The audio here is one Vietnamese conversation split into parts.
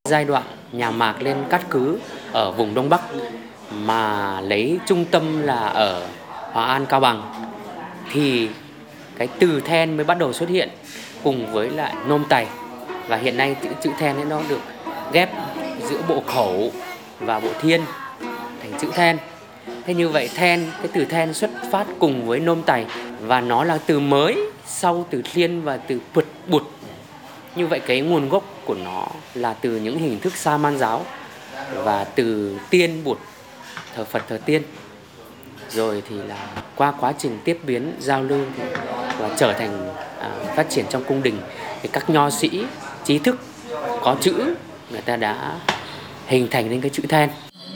Giai đoạn nhà Mạc lên cát cứ ở vùng Đông Bắc mà lấy trung tâm là ở Hòa An, Cao Bằng thì cái từ then mới bắt đầu xuất hiện cùng với lại nôm tày, và hiện nay chữ then ấy nó được ghép giữa bộ khẩu và bộ thiên thành chữ then. Thế như vậy then, cái từ then xuất phát cùng với nôm tày và nó là từ mới sau từ thiên và từ bụt bụt. Như vậy cái nguồn gốc của nó là từ những hình thức sa man giáo và từ tiên bụt, thờ Phật thờ tiên. Rồi thì là qua quá trình tiếp biến giao lưu thì và trở thành phát triển trong cung đình thì các nho sĩ trí thức có chữ người ta đã hình thành nên cái chữ then.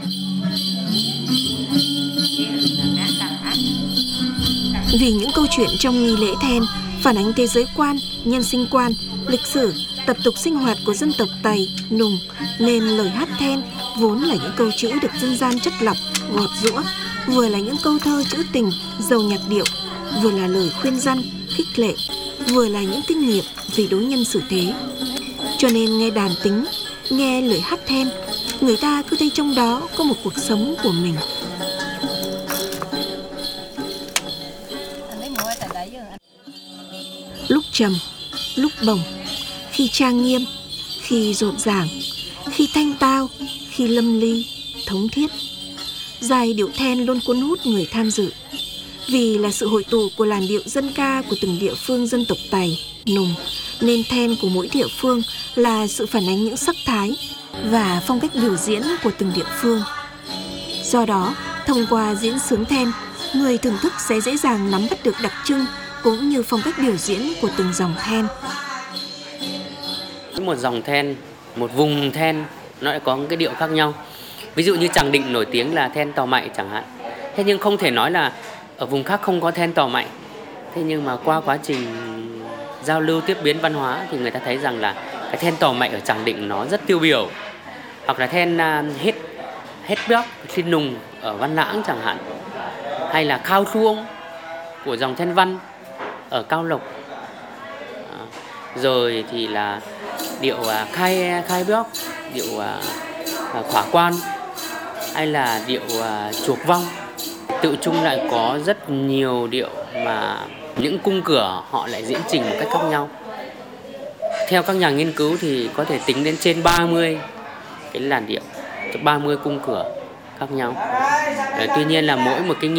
Vì những câu chuyện trong nghi lễ then phản ánh thế giới quan, nhân sinh quan, lịch sử, tập tục sinh hoạt của dân tộc Tày, Nùng, nên lời hát then vốn là những câu chữ được dân gian chất lọc, gọt giũa, vừa là những câu thơ trữ tình, giàu nhạc điệu, vừa là lời khuyên răn, khích lệ, vừa là những kinh nghiệm về đối nhân xử thế. Cho nên nghe đàn tính, nghe lời hát then, người ta cứ thấy trong đó có một cuộc sống của mình. Lúc trầm, lúc bồng, khi trang nghiêm, khi rộn ràng, khi thanh tao, khi lâm ly, thống thiết. Giai điệu then luôn cuốn hút người tham dự, vì là sự hội tụ của làn điệu dân ca của từng địa phương dân tộc Tày, Nùng, nên then của mỗi địa phương là sự phản ánh những sắc thái và phong cách biểu diễn của từng địa phương. Do đó, thông qua diễn xướng then, người thưởng thức sẽ dễ dàng nắm bắt được đặc trưng cũng như phong cách biểu diễn của từng dòng then. Một dòng then, một vùng then nó lại có một cái điệu khác nhau. Ví dụ như Tràng Định nổi tiếng là then Tàu Mại chẳng hạn. Thế nhưng không thể nói là ở vùng khác không có then Tàu Mại. Thế nhưng mà qua quá trình giao lưu tiếp biến văn hóa thì người ta thấy rằng là cái then Tàu Mại ở Tràng Định nó rất tiêu biểu. Hoặc là then hết béc, thiên nùng ở Văn Lãng chẳng hạn. Hay là khao chuông của dòng then văn ở Cao Lộc. Rồi thì là điệu khai béc, điệu khỏa quan, hay là điệu chuộc vong. Tự chung lại có rất nhiều điệu mà những cung cửa họ lại diễn trình một cách khác nhau. Theo các nhà nghiên cứu thì có thể tính đến trên 30 cái làn điệu, 30 cung cửa khác nhau. Tuy nhiên là mỗi một cái